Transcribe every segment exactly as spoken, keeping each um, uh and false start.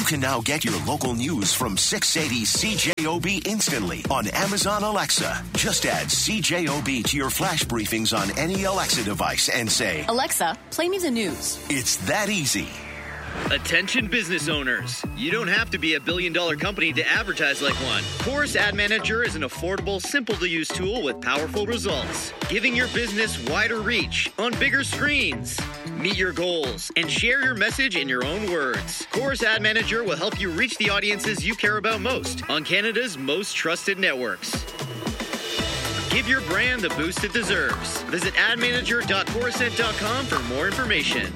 You can now get your local news from six eighty C J O B instantly on Amazon Alexa. Just add C J O B to your flash briefings on any Alexa device and say, Alexa, play me the news. It's that easy. Attention business owners. You don't have to be a billion dollar company to advertise like one. Chorus Ad Manager is an affordable, simple to use tool with powerful results, giving your business wider reach on bigger screens. Meet your goals and share your message in your own words. Chorus Ad Manager will help you reach the audiences you care about most on Canada's most trusted networks. Give your brand the boost it deserves. Visit ad manager dot corusent dot com for more information.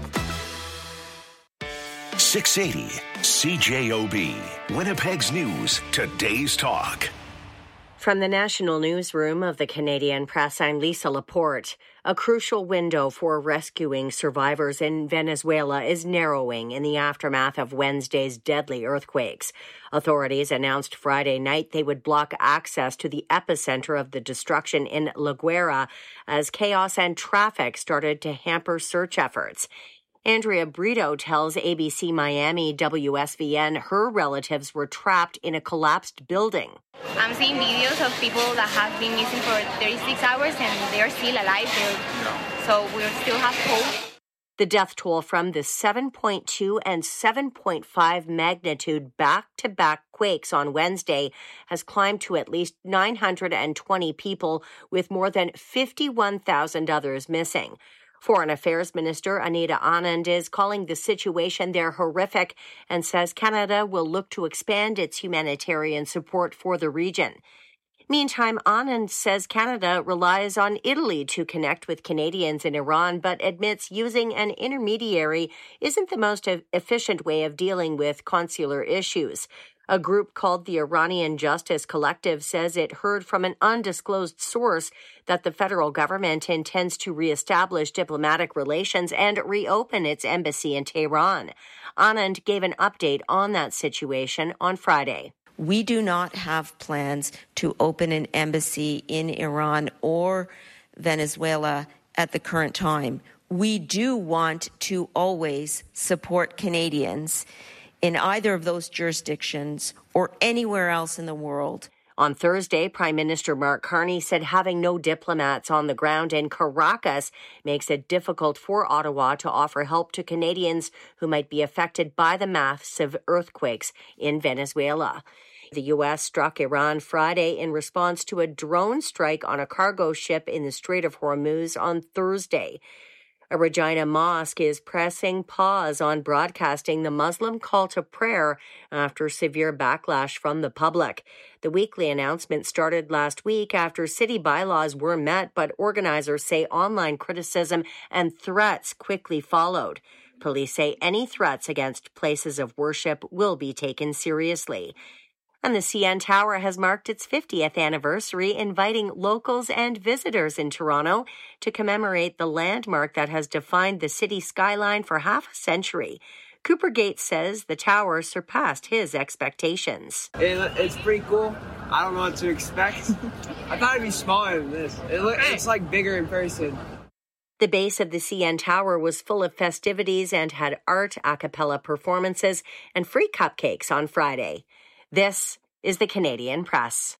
six eighty C J O B, Winnipeg's News, today's talk. From the National Newsroom of the Canadian Press, I'm Lisa Laporte. A crucial window for rescuing survivors in Venezuela is narrowing in the aftermath of Wednesday's deadly earthquakes. Authorities announced Friday night they would block access to the epicenter of the destruction in La Guaira as chaos and traffic started to hamper search efforts. Andrea Brito tells A B C Miami W S V N her relatives were trapped in a collapsed building. I'm seeing videos of people that have been missing for thirty-six hours and they're still alive. They're, so we still have hope. The death toll from the seven point two and seven point five magnitude back-to-back quakes on Wednesday has climbed to at least nine hundred twenty people, with more than fifty-one thousand others missing. Foreign Affairs Minister Anita Anand is calling the situation there horrific and says Canada will look to expand its humanitarian support for the region. Meantime, Anand says Canada relies on Italy to connect with Canadians in Iran, but admits using an intermediary isn't the most efficient way of dealing with consular issues. A group called the Iranian Justice Collective says it heard from an undisclosed source that the federal government intends to reestablish diplomatic relations and reopen its embassy in Tehran. Anand gave an update on that situation on Friday. We do not have plans to open an embassy in Iran or Venezuela at the current time. We do want to always support Canadians in either of those jurisdictions or anywhere else in the world. On Thursday, Prime Minister Mark Carney said having no diplomats on the ground in Caracas makes it difficult for Ottawa to offer help to Canadians who might be affected by the massive earthquakes in Venezuela. The U S struck Iran Friday in response to a drone strike on a cargo ship in the Strait of Hormuz on Thursday. A Regina mosque is pressing pause on broadcasting the Muslim call to prayer after severe backlash from the public. The weekly announcement started last week after city bylaws were met, but organizers say online criticism and threats quickly followed. Police say any threats against places of worship will be taken seriously. And the C N Tower has marked its fiftieth anniversary, inviting locals and visitors in Toronto to commemorate the landmark that has defined the city skyline for half a century. Cooper Gates says the tower surpassed his expectations. It, it's pretty cool. I don't know what to expect. I thought it'd be smaller than this. It look, it's like bigger in person. The base of the C N Tower was full of festivities and had art, a cappella performances, and free cupcakes on Friday. This is the Canadian Press.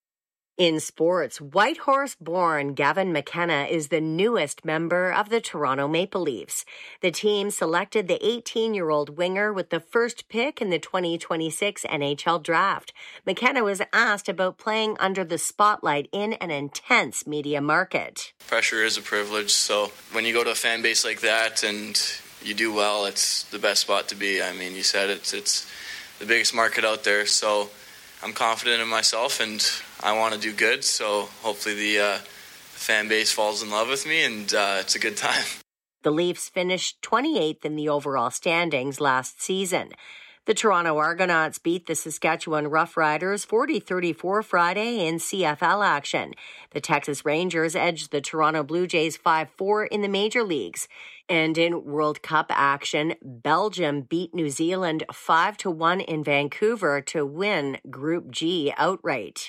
In sports, Whitehorse-born Gavin McKenna is the newest member of the Toronto Maple Leafs. The team selected the eighteen-year-old winger with the first pick in the twenty twenty-six N H L draft. McKenna was asked about playing under the spotlight in an intense media market. Pressure is a privilege, so when you go to a fan base like that and you do well, it's the best spot to be. I mean, you said it, it's the biggest market out there, so I'm confident in myself and I want to do good, so hopefully the uh, fan base falls in love with me and uh, it's a good time. The Leafs finished twenty-eighth in the overall standings last season. The Toronto Argonauts beat the Saskatchewan Roughriders forty thirty-four Friday in C F L action. The Texas Rangers edged the Toronto Blue Jays five four in the major leagues. And in World Cup action, Belgium beat New Zealand five to one in Vancouver to win Group G outright.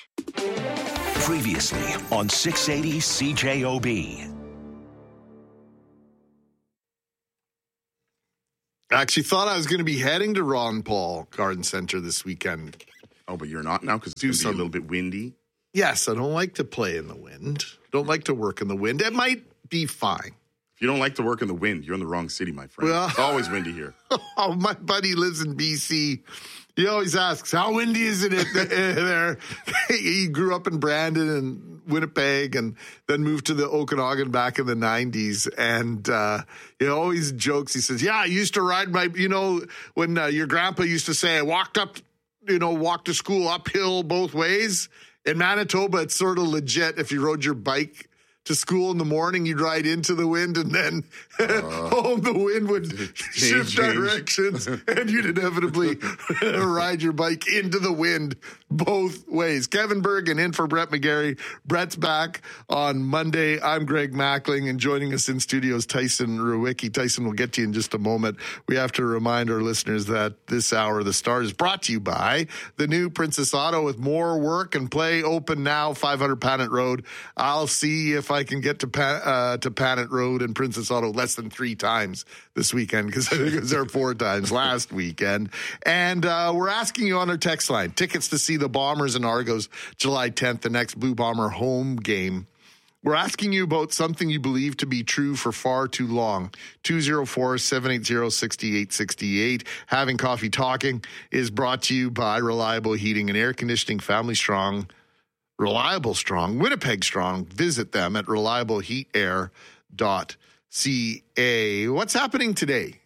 Previously on six eighty C J O B. I actually thought I was going to be heading to Ron Paul Garden Center this weekend. Oh, but you're not now because it's going to be a little bit windy? Yes, I don't like to play in the wind. Don't like to work in the wind. It might be fine. If you don't like to work in the wind, you're in the wrong city, my friend. Well, it's always windy here. Oh, my buddy lives in B C. He always asks, how windy is it there? He grew up in Brandon and Winnipeg and then moved to the Okanagan back in the nineties. And uh, he always jokes. He says, yeah, I used to ride my, you know, when uh, your grandpa used to say, I walked up, you know, walked to school uphill both ways. In Manitoba, it's sort of legit. If you rode your bike to school in the morning, you'd ride into the wind, and then uh, home the wind would shift change. directions, and you'd inevitably ride your bike into the wind both ways. Kevin Bergen in for Brett McGarry. Brett's back on Monday. I'm Greg Mackling, and joining us in studio is Tyson Rewicki. Tyson, we'll get to you in just a moment. We have to remind our listeners that this hour of The Star is brought to you by the new Princess Auto with more work and play open now, five hundred Panet Road. I'll see if I can get to Pan, uh, to Panet Road and Princess Auto less than three times this weekend, because I think it was there four times last weekend. And uh, we're asking you on our text line, tickets to see the Bombers and Argos July tenth, the next Blue Bomber home game. We're asking you about something you believe to be true for far too long. two oh four, seven eight zero, six eight six eight. Having Coffee Talking is brought to you by Reliable Heating and Air Conditioning, Family Strong, Reliable Strong, Winnipeg Strong. Visit them at reliable heat air dot c a. What's happening today,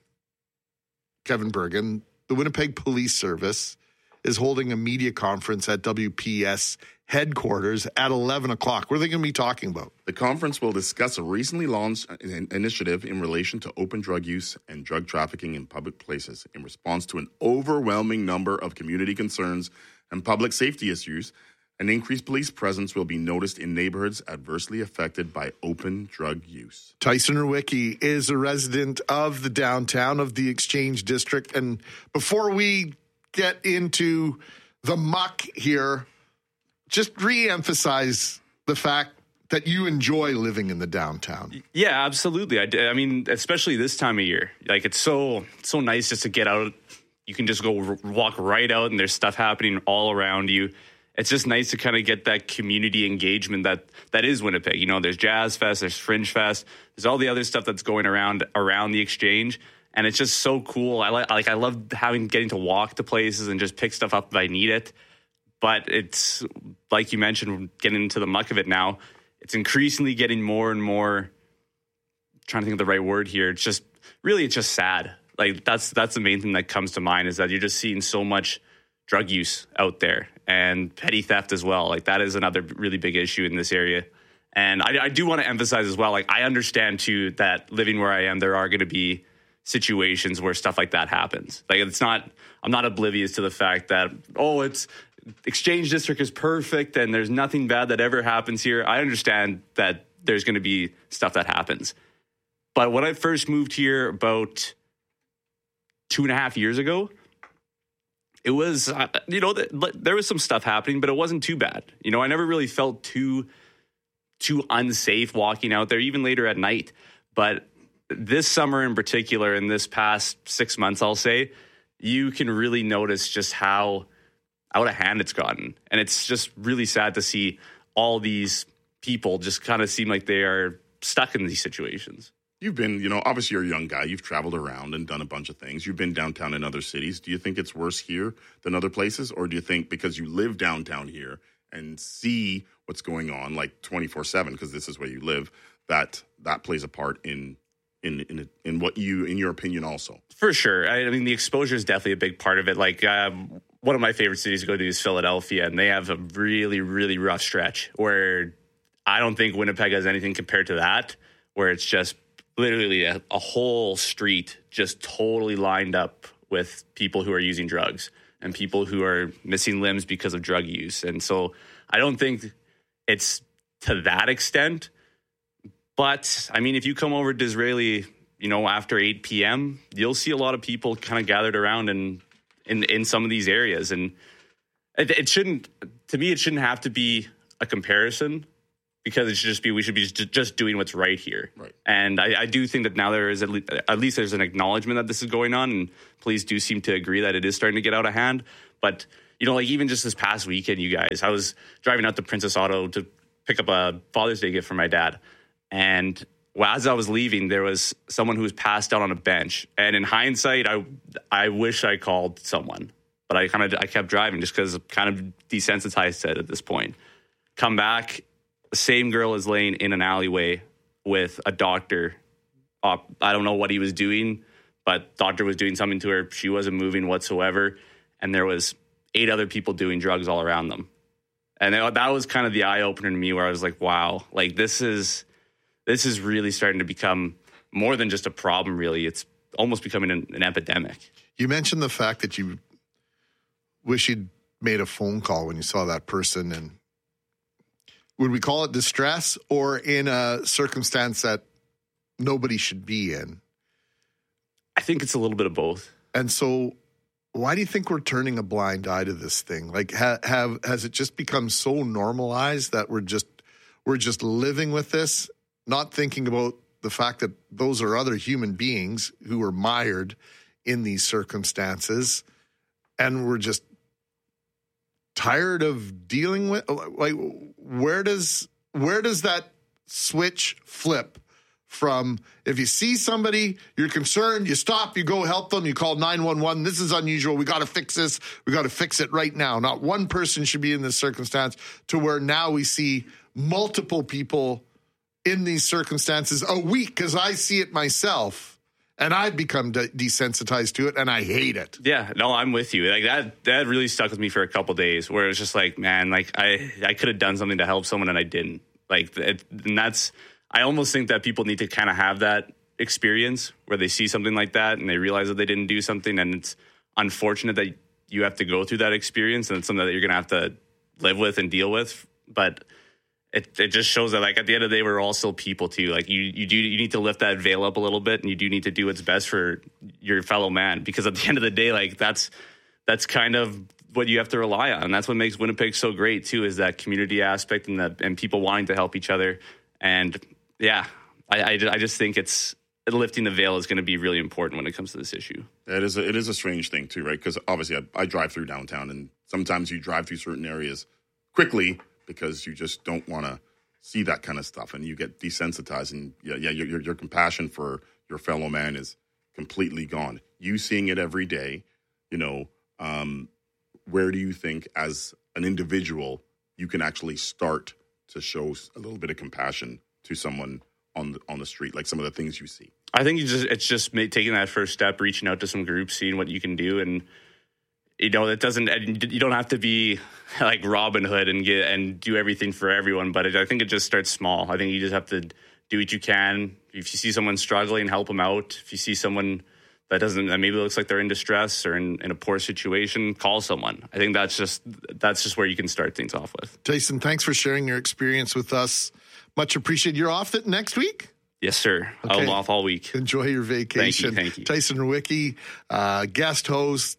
Kevin Bergen? The Winnipeg Police Service is holding a media conference at W P S headquarters at eleven o'clock. What are they going to be talking about? The conference will discuss a recently launched initiative in relation to open drug use and drug trafficking in public places in response to an overwhelming number of community concerns and public safety issues. An increased police presence will be noticed in neighborhoods adversely affected by open drug use. Tyson Rewicki is a resident of the downtown of the Exchange District. And before we get into the muck here, just re-emphasize the fact that you enjoy living in the downtown. Yeah, absolutely. I, I mean, especially this time of year. Like, it's so so nice just to get out. You can just go r- walk right out and there's stuff happening all around you. It's just nice to kind of get that community engagement that, that is Winnipeg. You know, there's Jazz Fest, there's Fringe Fest, there's all the other stuff that's going around around the Exchange, and it's just so cool. I like, like I love having getting to walk to places and just pick stuff up if I need it. But it's like you mentioned, getting into the muck of it now. It's increasingly getting more and more. I'm trying to think of the right word here. It's just really, it's just sad. Like that's that's the main thing that comes to mind is that you're just seeing so much drug use out there and petty theft as well. Like that is another really big issue in this area. And I, I do want to emphasize as well, like I understand too that living where I am, there are going to be situations where stuff like that happens. Like it's not, I'm not oblivious to the fact that, oh, it's Exchange District is perfect and there's nothing bad that ever happens here. I understand that there's going to be stuff that happens. But when I first moved here about two and a half years ago, it was, uh, you know, th- there was some stuff happening, but it wasn't too bad. You know, I never really felt too, too unsafe walking out there, even later at night. But this summer in particular, in this past six months, I'll say, you can really notice just how out of hand it's gotten. And it's just really sad to see all these people just kind of seem like they are stuck in these situations. You've been, you know, obviously you're a young guy. You've traveled around and done a bunch of things. You've been downtown in other cities. Do you think it's worse here than other places? Or do you think because you live downtown here and see what's going on like twenty-four seven, because this is where you live, that that plays a part in in in in what you, in your opinion also? For sure. I, I mean, the exposure is definitely a big part of it. Like um, one of my favorite cities to go to is Philadelphia, and they have a really, really rough stretch where I don't think Winnipeg has anything compared to that, where it's just literally a, a whole street just totally lined up with people who are using drugs and people who are missing limbs because of drug use. And so I don't think it's to that extent. But, I mean, if you come over to Disraeli, you know, after eight p.m., you'll see a lot of people kind of gathered around in, in, in some of these areas. And it, it shouldn't, to me, it shouldn't have to be a comparison, because it should just be we should be just, just doing what's right here. Right. And I, I do think that now there is at least, at least there's an acknowledgement that this is going on, and police do seem to agree that it is starting to get out of hand. But you know, like even just this past weekend, you guys, I was driving out to Princess Auto to pick up a Father's Day gift for my dad, and well, as I was leaving, there was someone who was passed out on a bench. And in hindsight, I I wish I called someone, but I kind of I kept driving just because I'm kind of desensitized to it at this point. Come back, the same girl is laying in an alleyway with a doctor. Uh, I don't know what he was doing, but doctor was doing something to her. She wasn't moving whatsoever, and there was eight other people doing drugs all around them. And that was kind of the eye opener to me, where I was like, "Wow, like this is." This is really starting to become more than just a problem, really. It's almost becoming an, an epidemic. You mentioned the fact that you wish you'd made a phone call when you saw that person. And would we call it distress, or in a circumstance that nobody should be in? I think it's a little bit of both. And so why do you think we're turning a blind eye to this thing? Like, ha- have has it just become so normalized that we're just we're just living with this, not thinking about the fact that those are other human beings who are mired in these circumstances, and we're just tired of dealing with, like, where does where does that switch flip from? If you see somebody, you're concerned, you stop, you go help them, you call nine one one, this is unusual, we got to fix this, we got to fix it right now. Not one person should be in this circumstance, to where now we see multiple people in these circumstances a week, because I see it myself and I've become de- desensitized to it, and I hate it. Yeah, no, I'm with you. Like that, that really stuck with me for a couple of days, where it was just like, man, like I, I could have done something to help someone and I didn't. Like, it, and that's, I almost think that people need to kind of have that experience where they see something like that and they realize that they didn't do something, and it's unfortunate that you have to go through that experience, and it's something that you're going to have to live with and deal with. But It it just shows that, like, at the end of the day, we're all still people too. Like, you you do you need to lift that veil up a little bit, and you do need to do what's best for your fellow man, because at the end of the day, like, that's that's kind of what you have to rely on, and that's what makes Winnipeg so great too, is that community aspect and that and people wanting to help each other. And yeah, I I, I just think it's lifting the veil is going to be really important when it comes to this issue. It is a, it is a strange thing too, right? Because obviously I, I drive through downtown, and sometimes you drive through certain areas quickly, because you just don't want to see that kind of stuff, and you get desensitized, and yeah, yeah, your, your your compassion for your fellow man is completely gone. You seeing it every day, you know, um, where do you think, as an individual, you can actually start to show a little bit of compassion to someone on the on the street, like some of the things you see? I think you just it's just taking that first step, reaching out to some groups, seeing what you can do, and you know, that doesn't, you don't have to be like Robin Hood and get and do everything for everyone, but it, I think it just starts small. I think you just have to do what you can. If you see someone struggling, help them out. If you see someone that doesn't, that maybe looks like they're in distress or in, in a poor situation, call someone. I think that's just, that's just where you can start things off with. Tyson, thanks for sharing your experience with us. Much appreciated. You're off it next week? Yes, sir. Okay. I'm off all week. Enjoy your vacation. Thank you. Thank you. Tyson Rewicki, uh, guest host,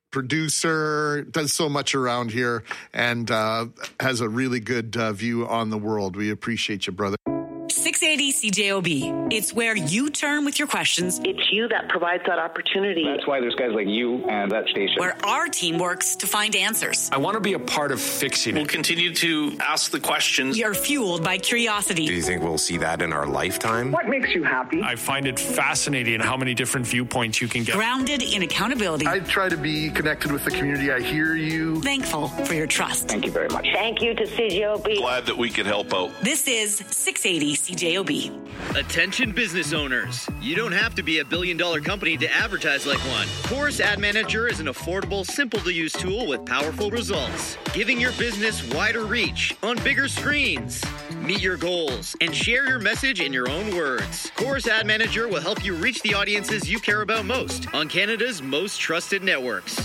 producer, does so much around here, and uh, has a really good uh, view on the world. We appreciate you, brother. six eighty C J O B. It's where you turn with your questions. It's you that provides that opportunity. That's why there's guys like you and that station. Where our team works to find answers. I want to be a part of fixing it. We'll continue to ask the questions. You're fueled by curiosity. Do you think we'll see that in our lifetime? What makes you happy? I find it fascinating how many different viewpoints you can get. Grounded in accountability. I try to be connected with the community. I hear you. Thankful for your trust. Thank you very much. Thank you to C J O B. Glad that we can help out. This is six eighty C J O B. Attention business owners. You don't have to be a billion dollar company to advertise like one. Chorus Ad Manager is an affordable, simple to use tool with powerful results, giving your business wider reach on bigger screens. Meet your goals and share your message in your own words. Chorus Ad Manager will help you reach the audiences you care about most on Canada's most trusted networks.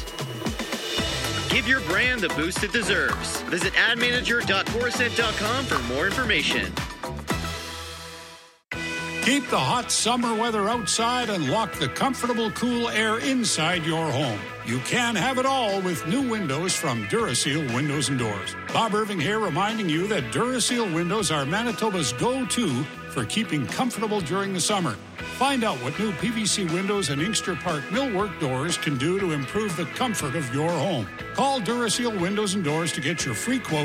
Give your brand the boost it deserves. Visit ad manager dot chorused dot com for more information. Keep the hot summer weather outside and lock the comfortable, cool air inside your home. You can have it all with new windows from Duraseal Windows and Doors. Bob Irving here, reminding you that Duraseal windows are Manitoba's go-to for keeping comfortable during the summer. Find out what new P V C windows and Inkster Park millwork doors can do to improve the comfort of your home. Call Duraseal Windows and Doors to get your free quote